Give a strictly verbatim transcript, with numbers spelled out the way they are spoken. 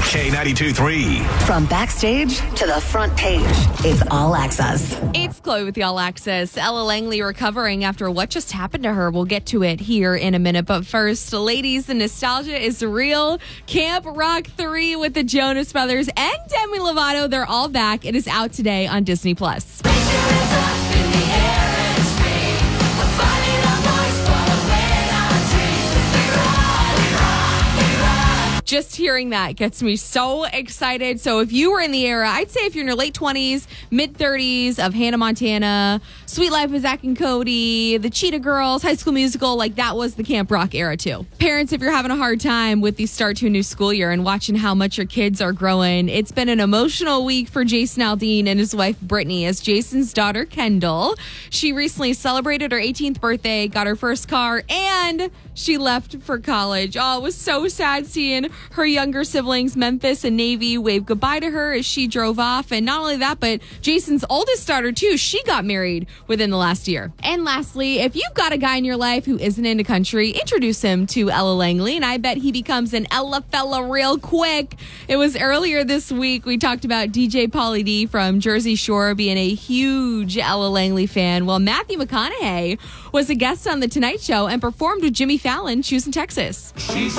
K ninety-two three. From backstage to the front page, it's All Access. It's Chloe with the All Access. Ella Langley recovering after what just happened to her. We'll get to it here in a minute. But first, ladies, the nostalgia is real. Camp Rock three with the Jonas Brothers and Demi Lovato. They're all back. It is out today on Disney Plus. Just hearing that gets me so excited. So if you were in the era, I'd say if you're in your late twenties, mid thirties of Hannah Montana, Sweet Life of Zack and Cody, the Cheetah Girls, High School Musical, like that was the Camp Rock era too. Parents, if you're having a hard time with the start to a new school year and watching how much your kids are growing, it's been an emotional week for Jason Aldean and his wife Brittany as Jason's daughter Kendall. She recently celebrated her eighteenth birthday, got her first car, and she left for college. Oh, it was so sad seeing her younger siblings, Memphis and Navy, wave goodbye to her as she drove off. And not only that, but Jason's oldest daughter, too, she got married within the last year. And lastly, if you've got a guy in your life who isn't into country, introduce him to Ella Langley, and I bet he becomes an Ella fella real quick. It was earlier this week we talked about D J Pauly D from Jersey Shore being a huge Ella Langley fan. Well, Matthew McConaughey was a guest on The Tonight Show and performed with Jimmy Fallon, Houston, Texas.